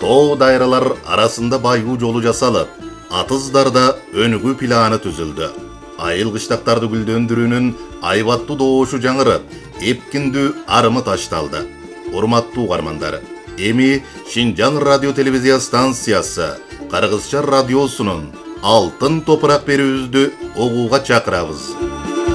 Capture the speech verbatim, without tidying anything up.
тоо дайралар арасында байгуу жолу жасалып, атыздарда өнүгүү планы түзүлдү. Айыл кыштактарды гүлдөндүрүүнүн айбаттуу доошу жаңырып, эпкиндүү арымы ташталды. Урматтуу угармандар, эми Шинжаң радио телевизия станциясы Кыргызча радиосунун алтын топурак берүүбүздү угууга чакырабыз.